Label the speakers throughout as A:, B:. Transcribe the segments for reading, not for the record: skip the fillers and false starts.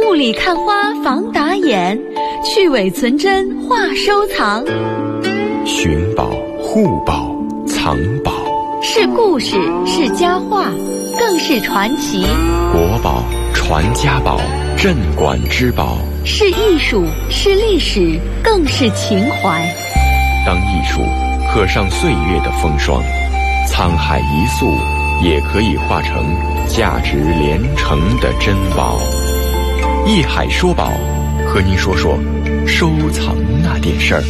A: 雾里看花防打眼，去伪存真话收藏。
B: 寻宝、护宝、藏宝，
A: 是故事，是佳话，更是传奇。
B: 国宝、传家宝，镇馆之宝，
A: 是艺术，是历史，更是情怀。
B: 当艺术刻上岁月的风霜，沧海一粟也可以化成价值连城的珍宝。艺海说宝，和您说说收藏那点事儿。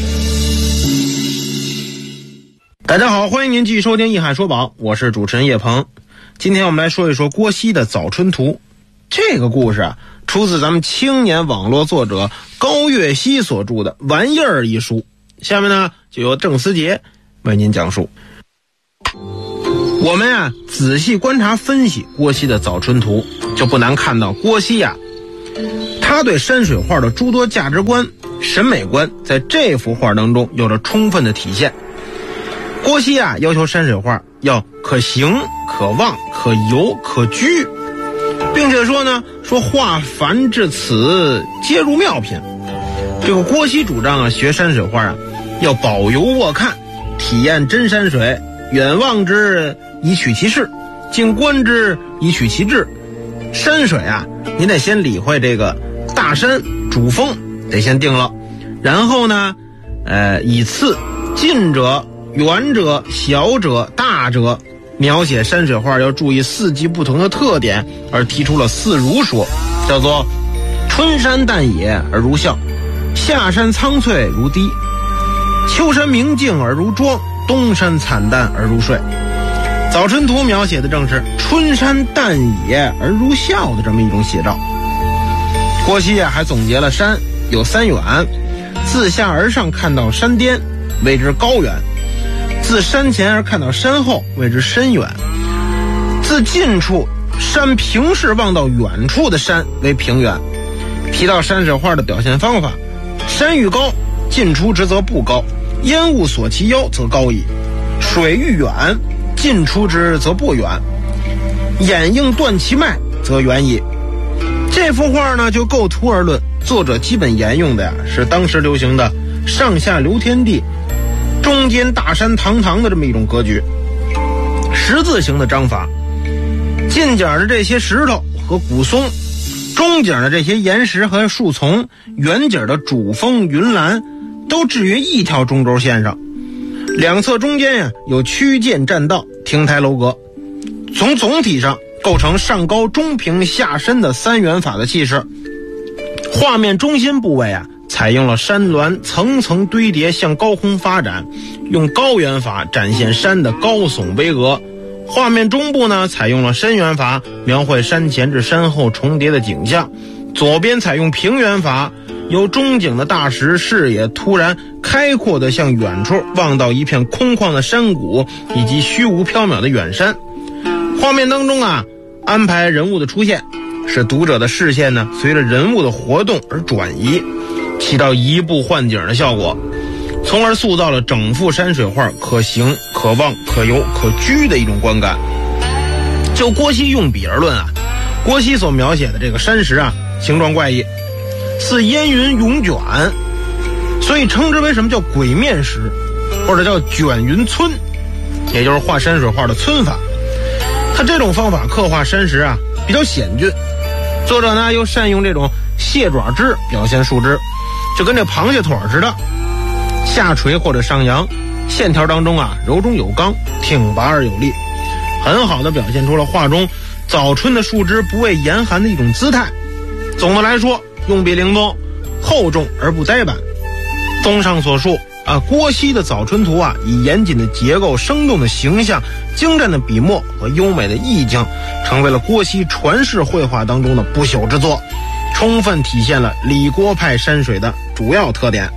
C: 大家好，欢迎您继续收听艺海说宝，我是主持人叶鹏。今天我们来说一说郭熙的《早春图》。这个故事出自咱们青年网络作者高岳熙所著的《玩意儿》一书。下面呢，就由郑思杰为您讲述。我们仔细观察分析郭熙的《早春图》，就不难看到郭熙他对山水画的诸多价值观、审美观在这幅画当中有了充分的体现。郭熙要求山水画要可行、可望、可游、可居，并且说画凡至此皆如妙品。这个郭熙主张学山水画要饱游卧看，体验真山水，远望之以取其势，近观之以取其志。山水您得先理会这个大山主峰得先定了，然后呢以次近者、远者、小者、大者，描写山水画要注意四季不同的特点，而提出了四如说，叫做春山淡野而如笑，夏山苍翠如滴，秋山明净而如妆，冬山惨淡而如睡。早春图描写的正是春山淡野而如笑的这么一种写照。郭熙还总结了山有三远，自下而上看到山巅谓之高远，自山前而看到山后谓之深远，自近处山平视望到远处的山为平远。提到山水画的表现方法，山愈高，近出之则不高，烟雾锁其腰则高矣；水愈远，近出之则不远，眼映断其脉则远矣。这幅画就构图而论，作者基本沿用的是当时流行的上下流天地，中间大山堂堂的这么一种格局，十字形的章法，近景的这些石头和古松，中景的这些岩石和树丛，远景的主峰云岚，都置于一条中轴线上，两侧中间有曲涧栈道、亭台楼阁，从总体上构成上高中平下深的三元法的气势。画面中心部位采用了山峦层层堆叠向高空发展，用高远法展现山的高耸巍峨。画面中部采用了深远法，描绘山前至山后重叠的景象。左边采用平远法，由中景的大石视野突然开阔的向远处望到一片空旷的山谷以及虚无缥缈的远山。画面当中安排人物的出现，使读者的视线随着人物的活动而转移，起到移步换景的效果，从而塑造了整幅山水画可行、可望、可游、可居的一种观感。就郭熙用笔而论郭熙所描写的这个山石形状怪异，似烟云涌卷，所以称之为什么叫鬼面石，或者叫卷云皴，也就是画山水画的皴法。他这种方法刻画山石比较险峻，作者又善用这种蟹爪枝表现树枝，就跟这螃蟹腿似的，下垂或者上扬，线条当中柔中有刚，挺拔而有力，很好的表现出了画中早春的树枝不畏严寒的一种姿态。总的来说，用笔灵动，厚重而不呆板。综上所述郭熙的《早春图》以严谨的结构、生动的形象、精湛的笔墨和优美的意境，成为了郭熙传世绘画当中的不朽之作，充分体现了李郭派山水的主要特点。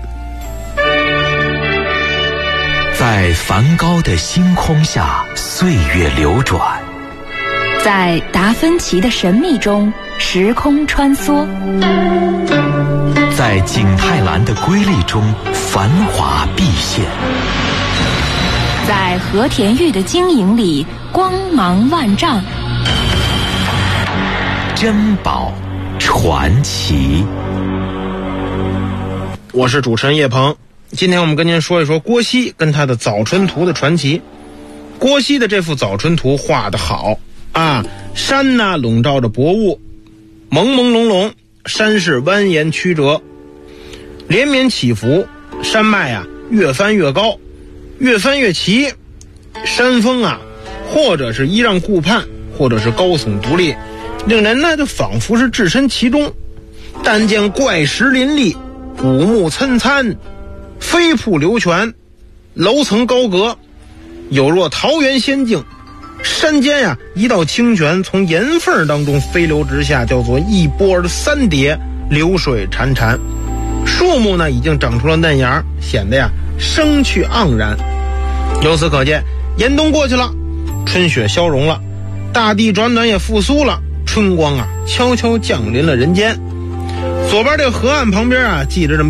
D: 在梵高的星空下，岁月流转；
A: 在达芬奇的神秘中，时空穿梭；
D: 在景泰蓝的瑰丽中，繁华毕现；
A: 在和田玉的晶莹里，光芒万丈。
D: 珍宝传奇。
C: 我是主持人叶鹏，今天我们跟您说一说郭熙跟他的早春图的传奇。郭熙的这幅早春图画得好啊，山呢笼罩着薄雾，朦朦胧胧，山势蜿蜒曲折，连绵起伏，山脉啊越翻越高，越翻越齐，山峰啊或者是依让顾盼，或者是高耸独立，令人呢就仿佛是置身其中。但见怪石林立，古木参参，飞瀑流泉，楼层高阁，有若桃源仙境。山间呀，一道清泉从岩缝当中飞流直下，叫做一波的三叠，流水潺潺。树木呢已经长出了嫩芽，显得呀生趣盎然。由此可见，严冬过去了，春雪消融了，大地转暖也复苏了，春光啊悄悄降临了人间。左边这个河岸旁边啊，系着这么